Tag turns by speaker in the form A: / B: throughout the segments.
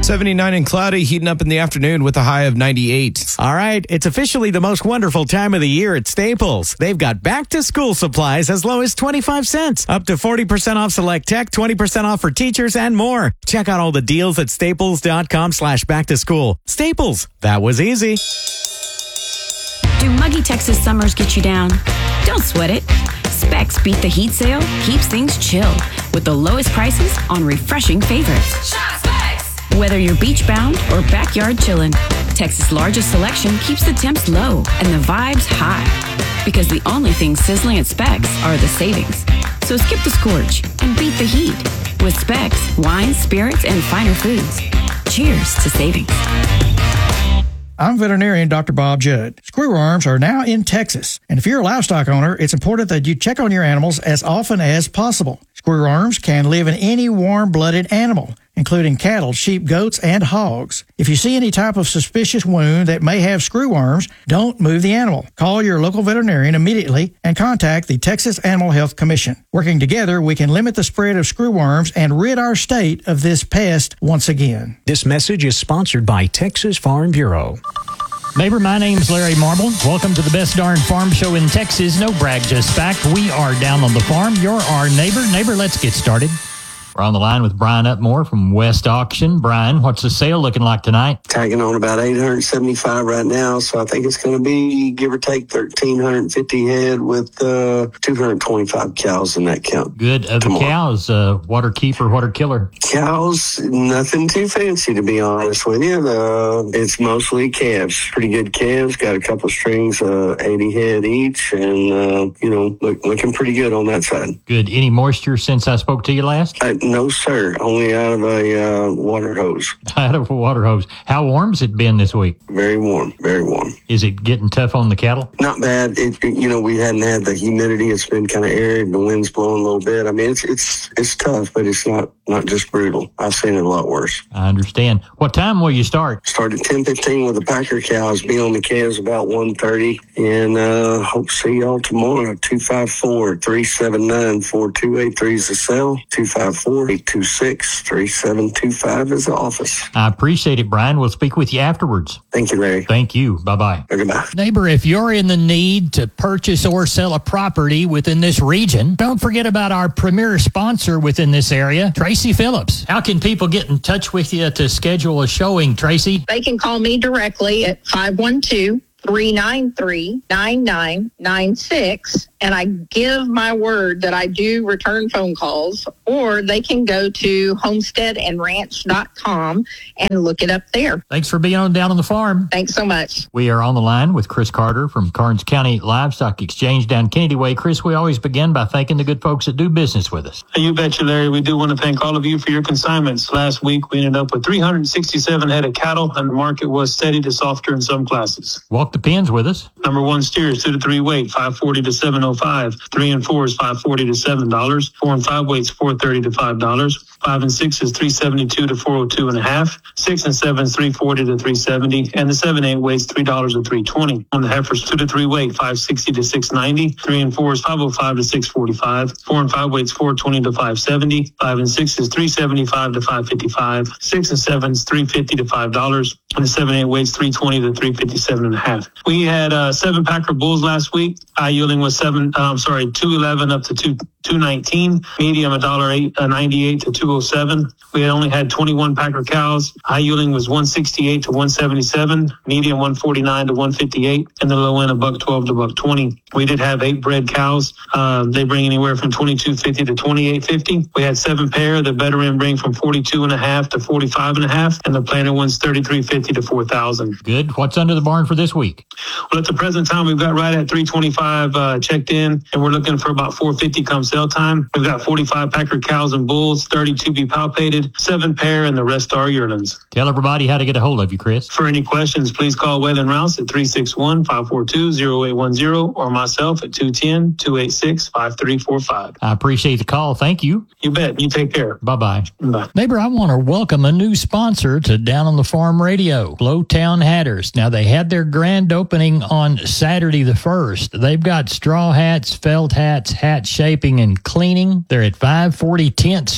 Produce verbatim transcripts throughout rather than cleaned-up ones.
A: seventy-nine and cloudy, heating up in the afternoon with a high of ninety-eight.
B: All right, it's officially the most wonderful time of the year at Staples. They've got back-to-school supplies as low as twenty-five cents, up to forty percent off select tech, twenty percent off for teachers, and more. Check out all the deals at staples.com slash back-to-school. Staples, that was easy.
C: Do muggy Texas summers get you down? Don't sweat it. Specs Beat the Heat sale keeps things chill with the lowest prices on refreshing favorites.
D: Shop Specs!
C: Whether you're beach-bound or backyard chillin', Texas' largest selection keeps the temps low and the vibes high. Because the only things sizzling at Specs are the savings. So skip the scorch and beat the heat with Specs, wines, spirits, and finer foods. Cheers to savings.
E: I'm veterinarian Doctor Bob Judd. Screwworms are now in Texas, and if you're a livestock owner, it's important that you check on your animals as often as possible. Screwworms can live in any warm-blooded animal, including cattle, sheep, goats, and hogs. If you see any type of suspicious wound that may have screwworms, don't move the animal. Call your local veterinarian immediately and contact the Texas Animal Health Commission. Working together, we can limit the spread of screwworms and rid our state of this pest once again.
F: This message is sponsored by Texas Farm Bureau.
G: Neighbor, my name's Larry Marble. Welcome to the best darn farm show in Texas. No brag, just fact. We are down on the farm. You're our neighbor. Neighbor, let's get started. We're on the line with Brian Upmore from West Auction. Brian, what's the sale looking like tonight?
H: Tagging on about eight hundred seventy-five right now, so I think it's going to be, give or take, one thousand three hundred fifty head with uh, two hundred twenty-five cows in that count.
G: Good. Of the cows, uh, water keeper, water killer?
H: Cows, nothing too fancy, to be honest with you. Uh, it's mostly calves. Pretty good calves. Got a couple of strings, uh, eighty head each, and, uh, you know, look, looking pretty good on that side.
G: Good. Any moisture since I spoke to you last?
H: I, No, sir. Only out of a uh, water hose.
G: Out of a water hose. How warm's it been this week?
H: Very warm. Very warm.
G: Is it getting tough on the cattle?
H: Not bad. It, you know, we hadn't had the humidity. It's been kind of arid. The wind's blowing a little bit. I mean, it's it's it's tough, but it's not not just brutal. I've seen it a lot worse.
G: I understand. What time will you start?
H: Start at ten fifteen with the Packer cows. Be on the calves about one thirty. And uh, hope to see y'all tomorrow. two five four, three seven nine, four two eight three is the cell. two five four, eight two six, three seven two five is the office.
G: I appreciate it, Brian. We'll speak with you afterwards.
H: Thank you, Larry.
G: Thank you. Bye-bye.
H: Goodbye.
G: Neighbor, if you're in the need to purchase or sell a property within this region, don't forget about our premier sponsor within this area, Tracy Phillips. How can people get in touch with you to schedule a showing, Tracy?
I: They can call me directly at five one two, three nine three, nine nine nine six, and I give my word that I do return phone calls, or they can go to homestead and ranch dot com and look it up there.
G: Thanks for being on Down on the Farm.
I: Thanks so much.
G: We are on the line with Chris Carter from Karnes County Livestock Exchange down Kennedy Way. Chris, we always begin by thanking the good folks that do business with us.
J: You betcha, Larry. We do want to thank all of you for your consignments. Last week, we ended up with three hundred sixty-seven head of cattle, and the market was steady to softer in some classes.
G: Walk the pens with us.
J: Number one steers, two to three weight, five forty to seven oh five. Three and four is five forty to seven dollars. Four and five weights, four thirty to five dollars. Five and six is three seventy-two to four oh two and a half. Six and seven is three forty to three seventy. And the seven eight weights, three dollars to three twenty. On the heifers, two to three weight, five sixty to six ninety. Three and four is five oh five to six forty-five. Four and five weights, four twenty to five seventy. Five and six is three seventy-five to five fifty-five. Six and seven is three fifty to five dollars. And the seven eight weights, three twenty to three fifty-seven and a half. We had uh, seven packer bulls last week. High yielding was seven. Uh, I'm sorry, two eleven up to two two nineteen. Medium a dollar eight uh, ninety-eight to two oh seven. We had only had twenty-one packer cows. High yielding was one sixty-eight to one seventy-seven. Medium one forty-nine to one fifty-eight, and the low end a buck twelve to buck twenty. We did have eight bred cows. Uh, they bring anywhere from twenty-two fifty to twenty-eight fifty. We had seven pair. The better end bring from forty-two and a half to forty-five and a half, and the planter one's thirty-three fifty to four thousand.
G: Good. What's under the barn for this week?
J: Well, at the present time, we've got right at three twenty-five uh, checked in, and we're looking for about four fifty come sale time. We've got forty-five packer cows and bulls, thirty to be palpated, seven pair, and the rest are yearlings.
G: Tell everybody how to get a hold of you, Chris.
J: For any questions, please call Waylon Rouse at three six one, five four two, zero eight one zero or myself at two one zero, two eight six, five three four five.
G: I appreciate the call. Thank you.
J: You bet. You take care.
G: Bye-bye.
J: Bye.
G: Neighbor, I want to welcome a new sponsor to Down on the Farm Radio, Blowtown Hatters. Now, they had their grand opening on Saturday the first. They've got straw hats, felt hats, hat shaping, and cleaning. They're at five forty tenth Street.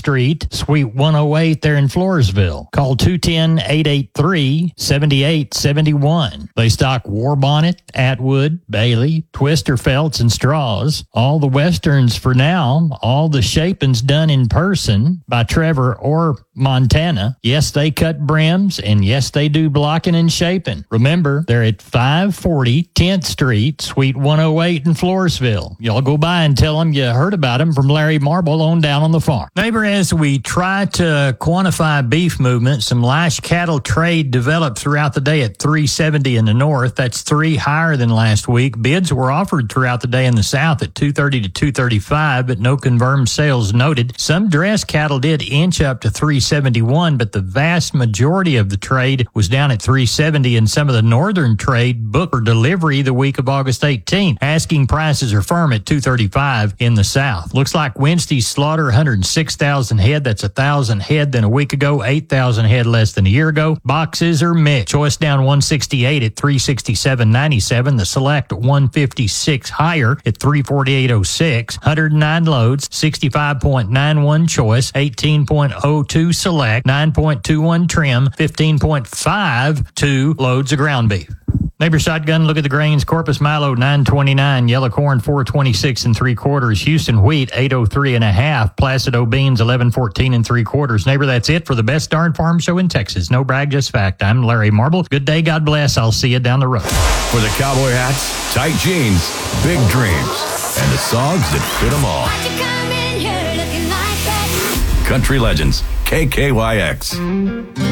G: Suite one oh eight there in Floresville. Call two one zero, eight eight three, seven eight seven one. They stock War Bonnet, Atwood, Bailey, Twister felts, and straws. All the westerns for now. All the shaping's done in person by Trevor or Montana. Yes, they cut brims, and yes, they do blocking and shaping. Remember, they're at five forty tenth Street, Suite one oh eight in Floresville. Y'all go by and tell them you heard about them from Larry Marble on down on the farm. Neighbor, as we try to quantify beef movement, some lash cattle trade developed throughout the day at three seventy in the north. That's three higher than last week. Bids were offered throughout the day in the south at two thirty to two thirty-five, but no confirmed sales noted. Some dress cattle did inch up to three seventy-one, but the vast majority of the trade was down at three seventy, and some of the northern trade booked for delivery the week of August eighteenth. Asking prices are firm at two thirty-five in the south. Looks like Wednesday's slaughter, one hundred six thousand head. That's one thousand head than a week ago, eight thousand head less than a year ago. Boxes are mixed. Choice down one sixty-eight at three sixty-seven ninety-seven. The select one fifty-six higher at three forty-eight oh six. one hundred nine loads, sixty-five point nine one choice, eighteen point oh two select, nine point two one trim, fifteen point five two loads of ground beef. Neighbor Shotgun, look at the grains. Corpus Milo, nine twenty-nine. Yellow corn, four twenty-six and three quarters. Houston wheat, eight oh three and a half. Placido beans, eleven fourteen and three quarters. Neighbor, that's it for the best darn farm show in Texas. No brag, just fact. I'm Larry Marble. Good day, God bless. I'll see you down the road.
D: For the cowboy hats, tight jeans, big dreams, and the songs that fit them all. Country Legends, K K Y X.